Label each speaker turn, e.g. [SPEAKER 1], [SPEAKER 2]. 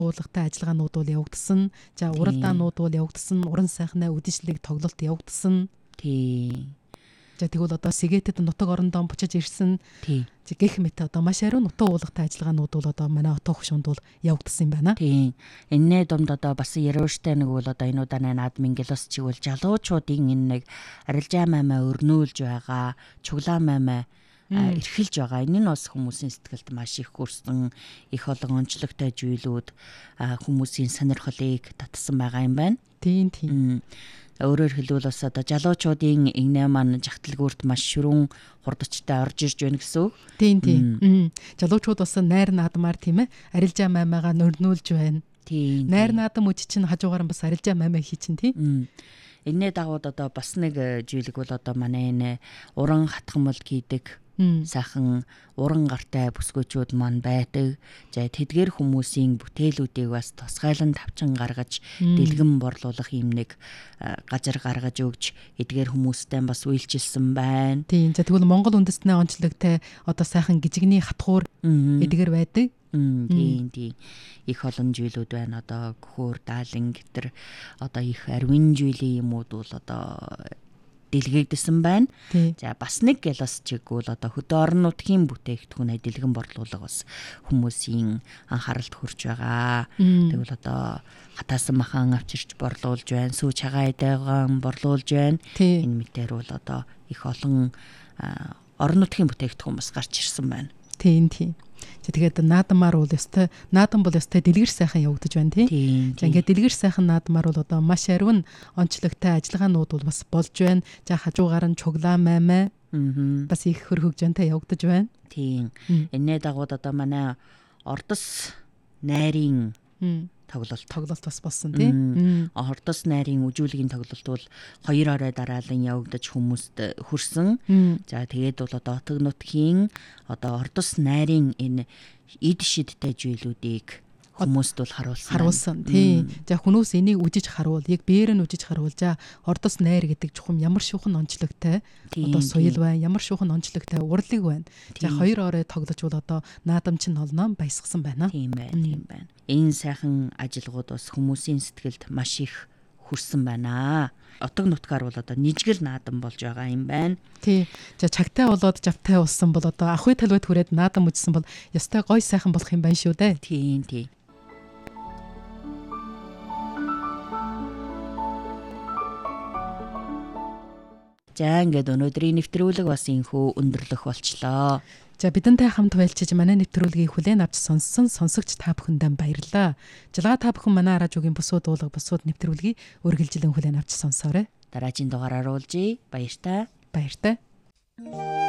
[SPEAKER 1] уулгатай ажиллагаанууд бол явагдсан. За уралдаанууд бол явагдсан. Уран сайхны үдшилэг тоглолт явагдсан.
[SPEAKER 2] Тийм.
[SPEAKER 1] За тэгвэл одоо Сэгээтэд нутаг орондоо буцаж ирсэн.
[SPEAKER 2] Тийм.
[SPEAKER 1] Гэх мэт одоо маш ариун нутаг уулгатай ажиллагаанууд бол одоо манай отоо хөвшөнд бол явагдсан юм байна.
[SPEAKER 2] Тийм. Энэ домд одоо бас ярууштай нэг бол одоо энэ удаа наадмын гэлос чигвэл жалуучуудын энэ нэг арилжаа мамаа өрнүүлж байгаа, чуглаа мамаа эрхэлж байгаа. Энэ нь бас хүмүүсийн сэтгэлд маш их хүрсэн, их олон онцлогтой зүйлүүд хүмүүсийн сонирхлыг татсан байгаа юм байна.
[SPEAKER 1] Тийм.
[SPEAKER 2] Өөрөөр хэлбэл бас одоо жалуучуудын игнэ маань жагтлагүрт маш ширүүн хурдчтай орж ирж байна гэсэн үг.
[SPEAKER 1] Тийм. Жалуучууд бас найр наадмаар тийм ээ арилжаа маймаагаа нөрнүүлж байна.
[SPEAKER 2] Тийм.
[SPEAKER 1] Найр наадам үуч чинь хажуугаар нь бас арилжаа маймаа хий чинь тийм.
[SPEAKER 2] Энэ дагууд одоо бас нэг зүйлэг бол одоо манай энэ уран хатгамал хийдэг сайхан уран гартай бүсгүүчүүд маань байдаг. За тэдгээр хүмүүсийн бүтээлүүдийг бас тусгайлан тавчин гаргаж дэлгэн борлуулах юм нэг газар гаргаж өгч эдгээр хүмүүстэй бас үйлчилсэн байна.
[SPEAKER 1] Тийм. За тэгвэл Монгол үндэстний онцлогтой одоо сайхан гжигний хатгуур эдгээр байдаг.
[SPEAKER 2] Тийм. Их олон зүйлүүд байна. Одоо гөхөр даалин гэтэр одоо их арвин жилийн юмуд бол одоо дэлгэгдсэн байна. За бас нэг гэлос чиг бол одоо хөдөө орон нутгийн бүтээгдэхүүнээ дэлгэн борлуулах бас хүмүүсийн анхааралд хүрч байгаа. Тэгвэл одоо хатаасан махан авчирч борлуулж байна, сүү чагаа эдээгэн борлуулж байна. Энэ мэтэр бол одоо их олон орон нутгийн бүтээгдэхүүн бас гарч ирсэн байна.
[SPEAKER 1] Тийм. Тэгээд наадмаар бол ёстой наадам бол ёстой дэлгэр сайхан явагдаж байна тийм. За ингээд дэлгэр сайхан наадмаар бол одоо маш ариун онцлогтой ажиллагаанууд бол бас болж байна. За хажуугаар нь чуглаа маймаа бас их хөрхөгжөнтэй явагдаж байна.
[SPEAKER 2] Тийм. Энэ дагууд одоо манай Ордос найрын тоглолт бас болсон тийм. Ордос найрын үжүүлгийн тоглолт бол 2 орой дараалан явагдаж хүмүүст хүрсэн. За тэгээд бол одоо Отог нутгийн одоо Ордос найрын энэ эд шидтэй зүйлүүдийг хүмүүст бол харуулсан.
[SPEAKER 1] Тийм. За хүмүүс энийг үжиж харуул, яг бээр нь үжиж харуул. За Ордос найр гэдэг чухам ямар шүүхэн онцлогтой одоо соёл байна, ямар шүүхэн онцлогтой урлаг байна. За 2 орой тоглож бол одоо наадамч нь олноо баясгасан байна.
[SPEAKER 2] Тийм байна. Энэ сайхан ажиллагууд бас хүмүүсийн сэтгэлд маш их хүрсэн байна. Отог нутгаар бол одоо нижгэл наадам болж байгаа юм байна.
[SPEAKER 1] Тий. За чагтай болоод жавтай болсон бол одоо ахуй талбайд хүрээд наадам үжсэн бол ёстой гой сайхан болох юм байна шүү дээ.
[SPEAKER 2] Тийм. За ингээд өнөөдрийн нэвтрүүлэг бас инхүү өндөрлөх болчлоо.
[SPEAKER 1] За бидэнтэй хамт байлчиж манай нэвтрүүлгийг хүлээн авч сонссон сонсогч та бүхэндээ баярлалаа. Жилаа та бүхэн манай радиогийн бусууд уулга бусууд нэвтрүүлгийг үргэлжлэн хүлээн авч сонсоорой.
[SPEAKER 2] Дараагийн дугаараар уулзъя. Баяртай.